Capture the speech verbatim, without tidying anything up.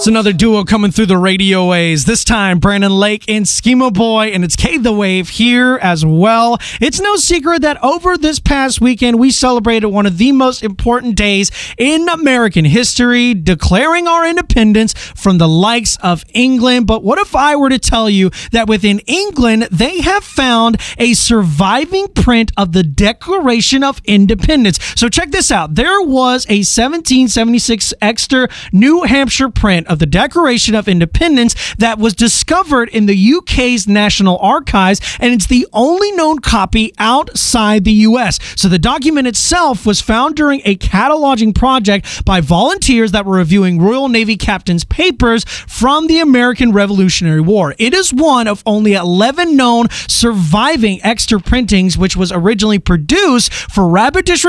It's another duo coming through the radio waves. This time, Brandon Lake and Schema Boy, and it's K The Wave here as well. It's no secret that over this past weekend, we celebrated one of the most important days in American history, declaring our independence from the likes of England. But what if I were to tell you that within England, they have found a surviving print of the Declaration of Independence? So check this out. There was a seventeen seventy-six Exeter, New Hampshire print of the Declaration of Independence that was discovered in the U K's National Archives, and it's the only known copy outside the U S. So the document itself was found during a cataloging project by volunteers that were reviewing Royal Navy captains' papers from the American Revolutionary War. It is one of only eleven known surviving Exeter printings, which was originally produced for rapid distribution